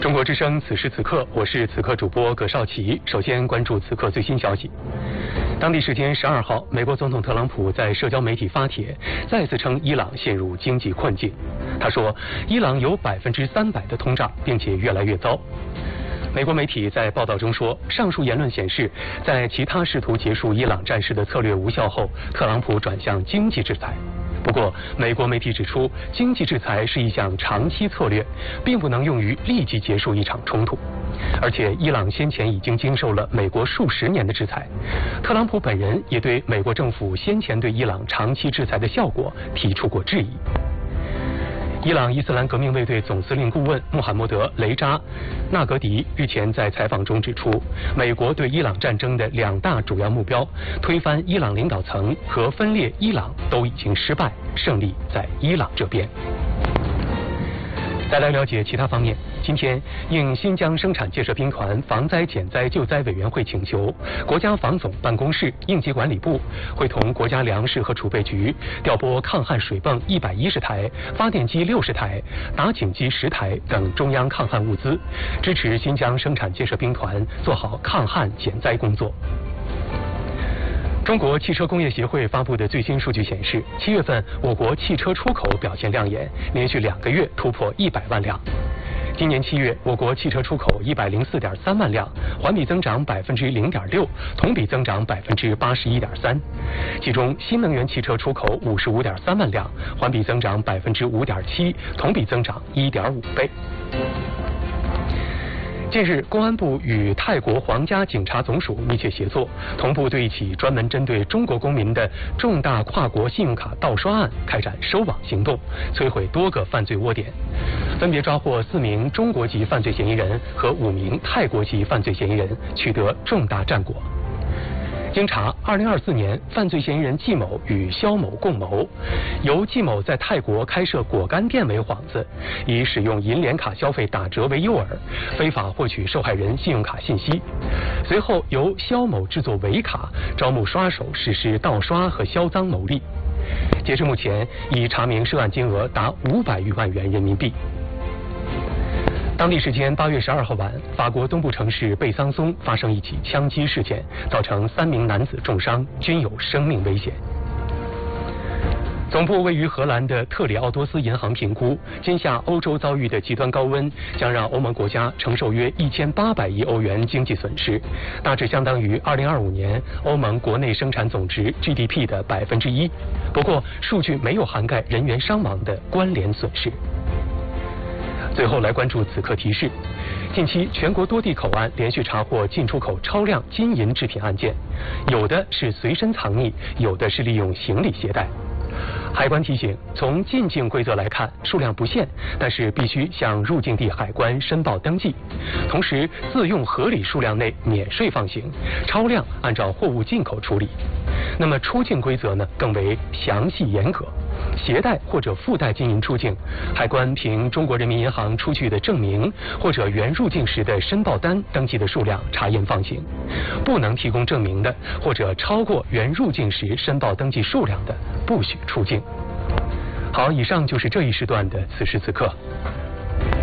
中国之声，此时此刻，我是此刻主播葛绍奇。首先关注此刻最新消息。当地时间12号，美国总统特朗普在社交媒体发帖，再次称伊朗陷入经济困境。他说，伊朗有300%的通胀，并且越来越糟。美国媒体在报道中说，上述言论显示，在其他试图结束伊朗战事的策略无效后，特朗普转向经济制裁。不过，美国媒体指出，经济制裁是一项长期策略，并不能用于立即结束一场冲突。而且，伊朗先前已经经受了美国数十年的制裁。特朗普本人也对美国政府先前对伊朗长期制裁的效果提出过质疑。伊朗伊斯兰革命卫队总司令顾问穆罕默德·雷扎·纳格迪日前在采访中指出，美国对伊朗战争的2大主要目标——推翻伊朗领导层和分裂伊朗——都已经失败，胜利在伊朗这边。再来了解其他方面。今天，应新疆生产建设兵团防灾减灾救灾委员会请求，国家防总办公室、应急管理部会同国家粮食和储备局调拨抗旱水泵110台、发电机60台、打井机10台等中央抗旱物资，支持新疆生产建设兵团做好抗旱减灾工作。中国汽车工业协会发布的最新数据显示，7月份我国汽车出口表现亮眼，连续2个月突破100万辆。今年7月，我国汽车出口104.3万辆，环比增长0.6%，同比增长81.3%。其中，新能源汽车出口55.3万辆，环比增长5.7%，同比增长1.5倍。近日，公安部与泰国皇家警察总署密切协作，同步对一起专门针对中国公民的重大跨国信用卡盗刷案开展收网行动，摧毁多个犯罪窝点，分别抓获4名中国籍犯罪嫌疑人和5名泰国籍犯罪嫌疑人，取得重大战果。经查，2024年，犯罪嫌疑人季某与肖某共谋，由季某在泰国开设果干店为幌子，以使用银联卡消费打折为诱饵，非法获取受害人信用卡信息。随后由肖某制作伪卡，招募刷手实施盗刷和销赃牟利。截至目前，已查明涉案金额达500余万元人民币。当地时间8月12号晚，法国东部城市贝桑松发生一起枪击事件，造成3名男子重伤，均有生命危险。总部位于荷兰的特里奥多斯银行评估，今夏欧洲遭遇的极端高温将让欧盟国家承受约1800亿欧元经济损失，大致相当于2025年欧盟国内生产总值 GDP 的1%。不过，数据没有涵盖人员伤亡的关联损失。最后来关注此刻提示，近期全国多地口岸连续查获进出口超量金银制品案件，有的是随身藏匿，有的是利用行李携带。海关提醒，从进境规则来看，数量不限，但是必须向入境地海关申报登记，同时自用合理数量内免税放行，超量按照货物进口处理。那么出境规则呢，更为详细严格。携带或者附带金银出境，海关凭中国人民银行出具的证明或者原入境时的申报单登记的数量查验放行，不能提供证明的或者超过原入境时申报登记数量的，不许出境。好，以上就是这一时段的此时此刻。